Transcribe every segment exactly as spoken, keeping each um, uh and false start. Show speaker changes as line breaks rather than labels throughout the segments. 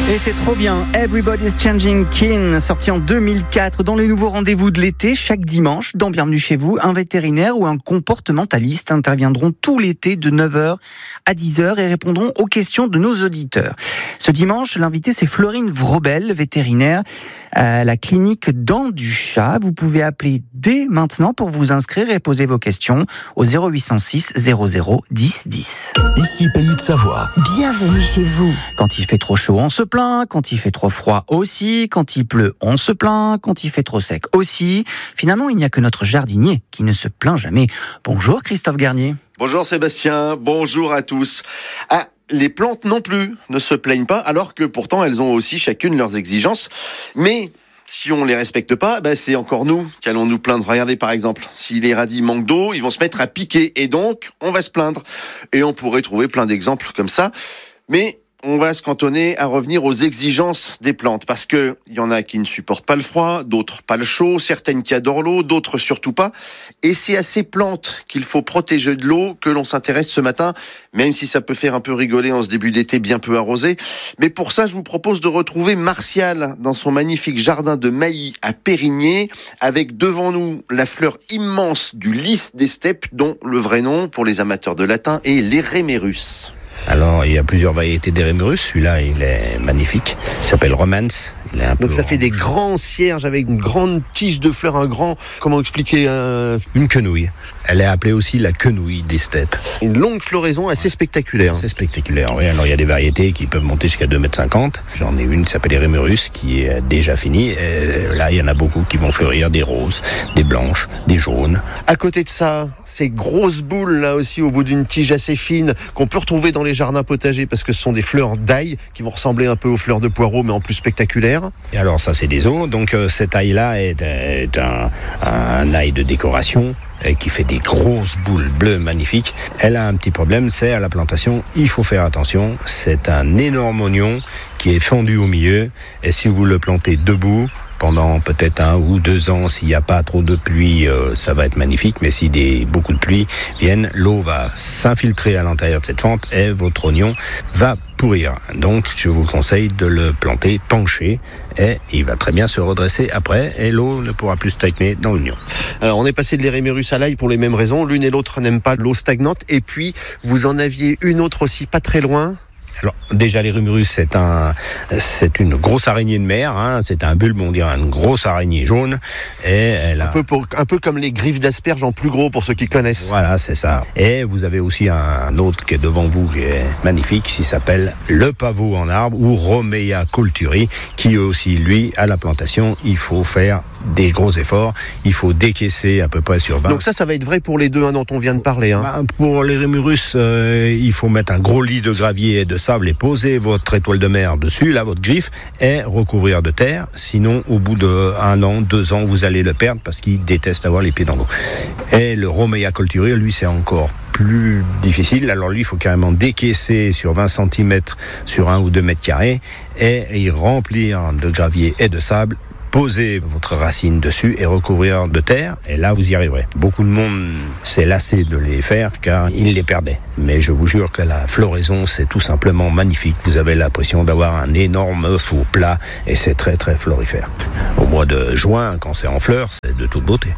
Et c'est trop bien, Everybody's Changing Kin, sorti en deux mille quatre dans les nouveaux rendez-vous de l'été. Chaque dimanche, dans Bienvenue chez vous, un vétérinaire ou un comportementaliste interviendront tout l'été de neuf heures à dix heures et répondront aux questions de nos auditeurs. Ce dimanche, l'invité c'est Florine Vrobel, vétérinaire à la clinique Dents du Chat. Vous pouvez appeler dès maintenant pour vous inscrire et poser vos questions au zéro huit cent six zéro zéro dix dix.
Ici Pays de Savoie.
Bienvenue chez vous.
Quand il fait trop chaud, on se plaint. Quand il fait trop froid aussi. Quand il pleut, on se plaint. Quand il fait trop sec aussi. Finalement, il n'y a que notre jardinier qui ne se plaint jamais. Bonjour Christophe Garnier.
Bonjour Sébastien, bonjour à tous. Ah, les plantes non plus ne se plaignent pas, alors que pourtant elles ont aussi chacune leurs exigences. Mais si on les respecte pas, bah c'est encore nous qui allons nous plaindre. Regardez par exemple, si les radis manquent d'eau, ils vont se mettre à piquer et donc on va se plaindre. Et on pourrait trouver plein d'exemples comme ça. Mais on va se cantonner à revenir aux exigences des plantes, parce que il y en a qui ne supportent pas le froid, d'autres pas le chaud, certaines qui adorent l'eau, d'autres surtout pas. Et c'est à ces plantes qu'il faut protéger de l'eau que l'on s'intéresse ce matin, même si ça peut faire un peu rigoler en ce début d'été bien peu arrosé. Mais pour ça, je vous propose de retrouver Martial dans son magnifique jardin de Mailly à Périgné, avec devant nous la fleur immense du lys des steppes, dont le vrai nom pour les amateurs de latin est l'Eremerus.
Alors, il y a plusieurs variétés d'Eremerus. Celui-là, il est magnifique. Il s'appelle Romance. Il est un peu
Donc ça fait
orange.
des grands cierges avec une grande tige de fleurs, un grand, comment expliquer, un...
Une quenouille. Elle est appelée aussi la quenouille des steppes.
une longue floraison assez spectaculaire.
C'est spectaculaire, oui. Alors, il y a des variétés qui peuvent monter jusqu'à deux mètres cinquante. J'en ai une qui s'appelle Eremerus, qui est déjà finie. Et là, il y en a beaucoup qui vont fleurir, des roses, des blanches, des jaunes.
À côté de ça, ces grosses boules là aussi au bout d'une tige assez fine qu'on peut retrouver dans les jardins potagers parce que ce sont des fleurs d'ail qui vont ressembler un peu aux fleurs de poireaux mais en plus spectaculaires.
Et alors, ça, c'est des os. Donc, euh, cet ail-là est, est un, un ail de décoration euh, qui fait des grosses boules bleues magnifiques. Elle a un petit problème, c'est à la plantation, il faut faire attention. C'est un énorme oignon qui est fendu au milieu. Et si vous le plantez debout, pendant peut-être un ou deux ans, s'il n'y a pas trop de pluie, euh, ça va être magnifique. Mais si des, beaucoup de pluie viennent, l'eau va s'infiltrer à l'intérieur de cette fente et votre oignon va pourrir. Donc, je vous conseille de le planter penché et il va très bien se redresser après et l'eau ne pourra plus stagner dans l'oignon.
Alors on est passé de l'Eremerus à l'ail pour les mêmes raisons. L'une et l'autre n'aiment pas l'eau stagnante. Et puis, vous en aviez une autre aussi pas très loin.
Alors déjà l'Eremerus c'est un c'est une grosse araignée de mer, hein, c'est un bulbe, on dirait une grosse araignée jaune et elle a...
Un peu, pour, un peu comme les griffes d'asperges en plus gros pour ceux qui connaissent.
Voilà, c'est ça. Et vous avez aussi un autre qui est devant vous qui est magnifique, qui s'appelle le pavot en arbre ou Romea coulturi, qui aussi lui à la plantation il faut faire des gros efforts, il faut décaisser à peu près sur vingt.
Donc ça, ça va être vrai pour les deux hein, dont on vient de parler. Hein.
Bah, pour l'Eremerus, euh, il faut mettre un gros lit de gravier et de sable et poser votre étoile de mer dessus, là, votre griffe, et recouvrir de terre. Sinon, au bout d'un an, deux ans, vous allez le perdre parce qu'il déteste avoir les pieds dans l'eau. Et le Romea coulturi, lui, c'est encore plus difficile. Alors lui, il faut carrément décaisser sur vingt centimètres sur un ou deux mètres carrés et y remplir de gravier et de sable. Posez votre racine dessus et recouvrir de terre, et là vous y arriverez. Beaucoup de monde s'est lassé de les faire car ils les perdaient. Mais je vous jure que la floraison c'est tout simplement magnifique. Vous avez l'impression d'avoir un énorme faux plat et c'est très très florifère. Au mois de juin, quand c'est en fleurs, c'est de toute beauté.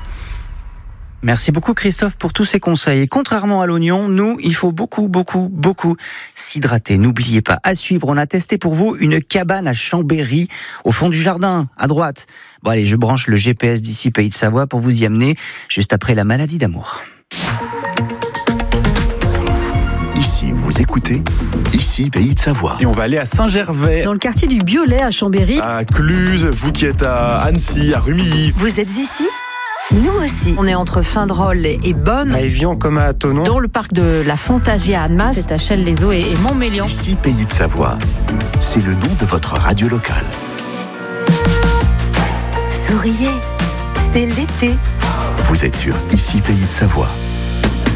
Merci beaucoup Christophe pour tous ces conseils. Et contrairement à l'oignon, nous, il faut beaucoup, beaucoup, beaucoup s'hydrater. N'oubliez pas, à suivre, on a testé pour vous une cabane à Chambéry, au fond du jardin, à droite. Bon allez, je branche le G P S d'ici Pays de Savoie pour vous y amener, juste après la maladie d'amour.
Ici, vous écoutez Ici Pays de Savoie.
Et on va aller à Saint-Gervais,
Dans le quartier du Biolay à Chambéry.
à Cluse, vous qui êtes à Annecy, à Rumilly.
Vous êtes ici ? Nous aussi. On est entre Fin-de-Rôle et Bonne.
À Évian comme à Thonon.
Dans le parc de la Fontagie à Annemasse. C'est à Chelles-les-Eaux et Montmélian.
Ici Pays de Savoie. C'est le nom de votre radio locale.
Souriez, c'est l'été.
Vous êtes sur Ici Pays de Savoie.